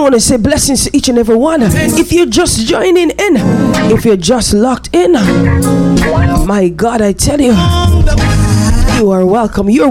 want to say blessings to each and every one. If you're just joining in, if you're just locked in, my God, I tell you, you are welcome. You're